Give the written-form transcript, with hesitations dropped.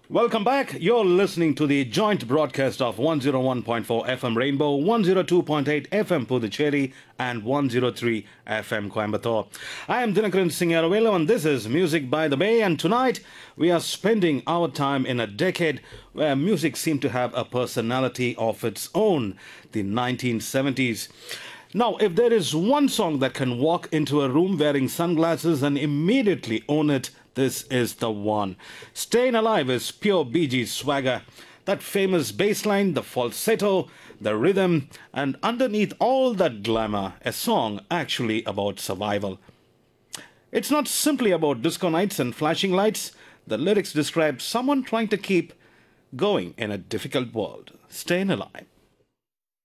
Welcome back. You're listening to the joint broadcast of 101.4 FM Rainbow, 102.8 FM Puducherry, and 103 FM Coimbatore. I am Dinakaran Singh Aravelu, and this is Music by the Bay. And tonight we are spending our time in a decade where music seemed to have a personality of its own, the 1970s. Now, if there is one song that can walk into a room wearing sunglasses and immediately own it, this is the one. Staying Alive is pure Bee Gees swagger. That famous bass line, the falsetto, the rhythm, and underneath all that glamour, a song actually about survival. It's not simply about disco nights and flashing lights. The lyrics describe someone trying to keep going in a difficult world. Staying alive.